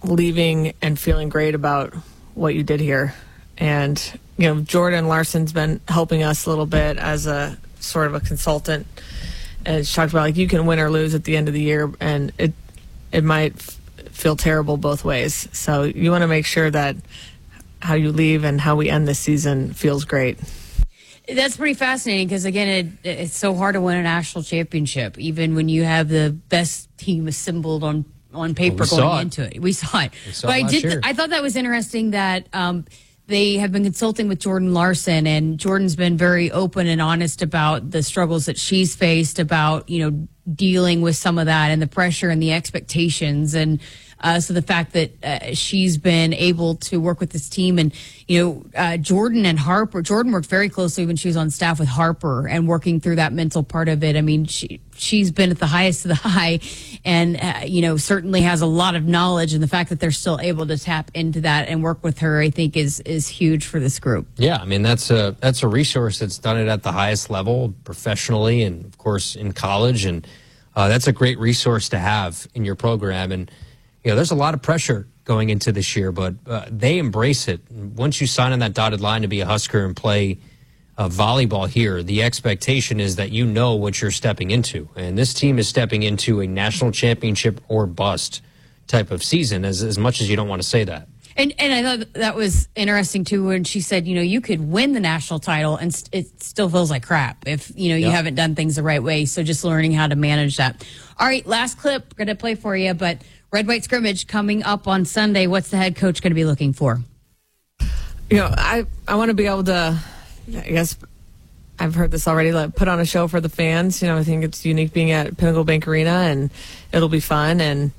leaving and feeling great about what you did here. And, Jordan Larson's been helping us a little bit as a sort of a consultant. And she talked about, you can win or lose at the end of the year, and it might feel terrible both ways. So you want to make sure that how you leave and how we end this season feels great. That's pretty fascinating because, again, it's so hard to win a national championship, even when you have the best team assembled on paper going into it. We saw it. But I thought that was interesting that they have been consulting with Jordan Larson, and Jordan's been very open and honest about the struggles that she's faced, about, dealing with some of that and the pressure and the expectations. And so the fact that she's been able to work with this team, and, Jordan and Harper, Jordan worked very closely when she was on staff with Harper and working through that mental part of it. I mean, she's been at the highest of the high and, certainly has a lot of knowledge. And the fact that they're still able to tap into that and work with her, I think is huge for this group. Yeah. I mean, that's a resource that's done it at the highest level professionally and, of course, in college. And that's a great resource to have in your program. And, there's a lot of pressure going into this year, but they embrace it. Once you sign on that dotted line to be a Husker and play volleyball here, the expectation is that you know what you're stepping into. And this team is stepping into a national championship or bust type of season, as much as you don't want to say that. And I thought that was interesting, too, when she said, you could win the national title and it still feels like crap if, you haven't done things the right way. So just learning how to manage that. All right, last clip, going to play for you, but Red-White scrimmage coming up on Sunday. What's the head coach going to be looking for? I want to be able to, I guess I've heard this already, put on a show for the fans. I think it's unique being at Pinnacle Bank Arena, and it'll be fun. And,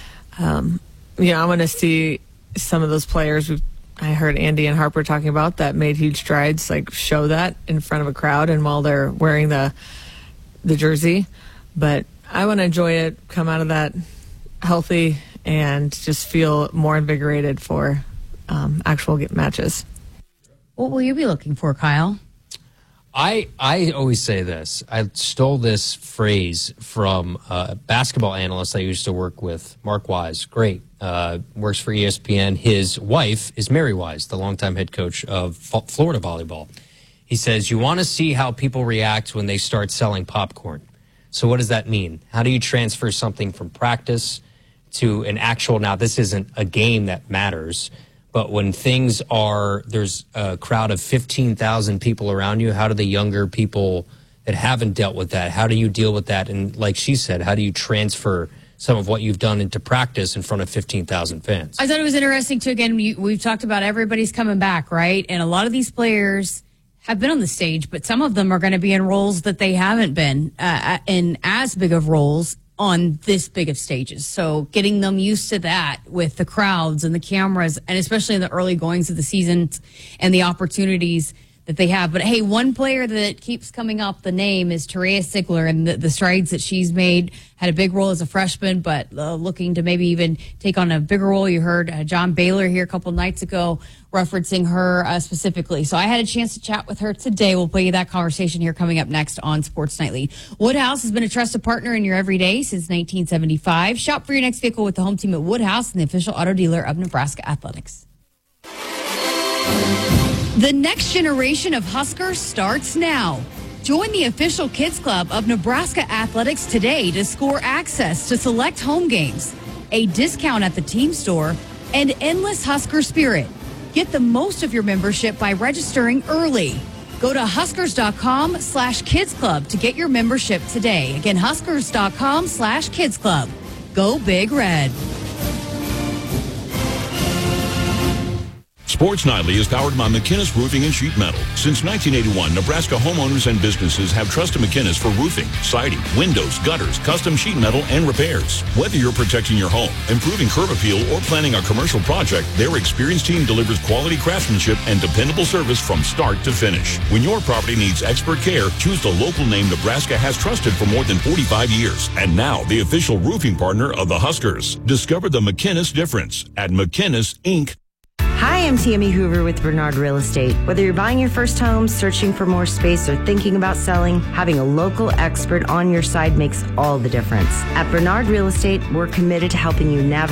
I want to see some of those players I heard Andy and Harper talking about that made huge strides, show that in front of a crowd and while they're wearing the jersey. But I want to enjoy it, come out of that healthy, and just feel more invigorated for actual matches. What will you be looking for, Kyle? I always say this. I stole this phrase from a basketball analyst I used to work with, Mark Wise. Great. Works for ESPN. His wife is Mary Wise, the longtime head coach of Florida volleyball. He says, you want to see how people react when they start selling popcorn. So what does that mean? How do you transfer something from practice to an actual, now this isn't a game that matters, but when there's a crowd of 15,000 people around you, how do the younger people that haven't dealt with that, how do you deal with that? And like she said, how do you transfer some of what you've done into practice in front of 15,000 fans? I thought it was interesting, too. Again, we've talked about everybody's coming back, right? And a lot of these players have been on the stage, but some of them are going to be in roles that they haven't been in as big of roles on this big of stages. So getting them used to that with the crowds and the cameras, and especially in the early goings of the season and the opportunities that they have. But, hey, one player that keeps coming up, the name is Terea Sigler, and the strides that she's made. Had a big role as a freshman, but looking to maybe even take on a bigger role. You heard John Baylor here a couple nights ago referencing her specifically. So I had a chance to chat with her today. We'll play you that conversation here coming up next on Sports Nightly. Woodhouse has been a trusted partner in your everyday since 1975. Shop for your next vehicle with the home team at Woodhouse and the official auto dealer of Nebraska Athletics. The next generation of Huskers starts now. Join the official Kids Club of Nebraska Athletics today to score access to select home games, a discount at the team store, and endless Husker spirit. Get the most of your membership by registering early. Go to Huskers.com/Kids Club to get your membership today. Again, Huskers.com/Kids Club. Go Big Red. Sports Nightly is powered by McInnis Roofing and Sheet Metal. Since 1981, Nebraska homeowners and businesses have trusted McInnis for roofing, siding, windows, gutters, custom sheet metal, and repairs. Whether you're protecting your home, improving curb appeal, or planning a commercial project, their experienced team delivers quality craftsmanship and dependable service from start to finish. When your property needs expert care, choose the local name Nebraska has trusted for more than 45 years. And now, the official roofing partner of the Huskers. Discover the McInnis difference at McInnis, Inc. Hi, I'm Tammy Hoover with Bernard Real Estate. Whether you're buying your first home, searching for more space, or thinking about selling, having a local expert on your side makes all the difference. At Bernard Real Estate, we're committed to helping you navigate